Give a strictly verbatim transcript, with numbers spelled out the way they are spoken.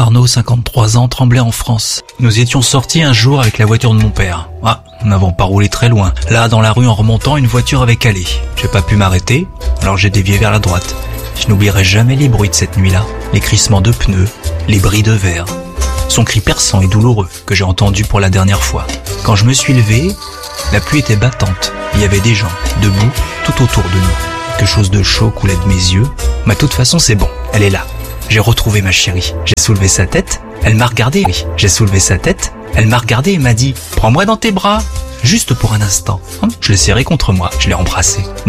Arnaud, cinquante-trois ans, tremblait en France. Nous étions sortis un jour avec la voiture de mon père. Ah, nous n'avons pas roulé très loin. Là, dans la rue, en remontant, une voiture avait calé. J'ai pas pu m'arrêter, alors j'ai dévié vers la droite. Je n'oublierai jamais les bruits de cette nuit-là. Les crissements de pneus, les bris de verre. Son cri perçant et douloureux que j'ai entendu pour la dernière fois. Quand je me suis levé, la pluie était battante. Il y avait des gens, debout, tout autour de nous. Quelque chose de chaud coulait de mes yeux. Mais de toute façon, c'est bon, elle est là. J'ai retrouvé ma chérie. J'ai soulevé sa tête, elle m'a regardé. Oui, j'ai soulevé sa tête, elle m'a regardé et m'a dit « Prends-moi dans tes bras !» Juste pour un instant. Je l'ai serré contre moi, je l'ai embrassé.